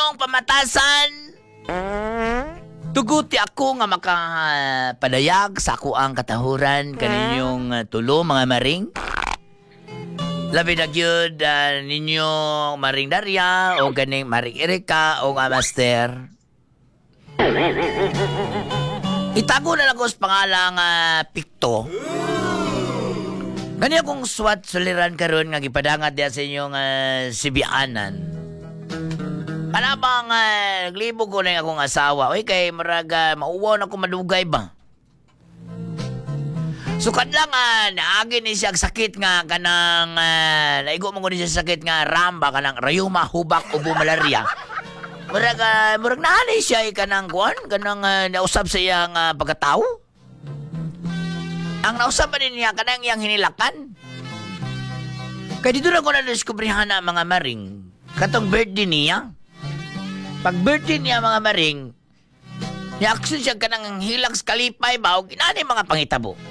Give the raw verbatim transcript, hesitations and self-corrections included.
imong pamatasan. Tuguti ako nga makapadayag sa ako ang katahuran kaninyong uh, tulo mga maring. Labi na gyud uh, ninyong maring Daria o ganing maring Erika o nga master. Itago na lang ko sa pangalang uh, Pikto. Ganyan akong swat suliran karon nga gipadangat diya sa inyong uh, sibianan. Kanabang uh, naglibog ko na yung akong asawa. Uy, kay maraga, mauwaw na ako madugay ba? Sukat lang, uh, naagin ni siya sakit nga kanang, uh, naigo mo ko ni siya sakit nga ramba, kanang rayuma, hubak, ubo, malaria. Maraga, murag nahanay siya eh, kanang kuan, kanang uh, nausap sa iyang uh, pagkatao. Ang nausap pa din niya, kanang iyang hinilakan. Kaya dito na ko na-discoveryhan na mga maring, katong birthday niya. Pag birthday niya mga maring, ni-action siya kanang hilang kalipay ba o ginani mga pangitabo.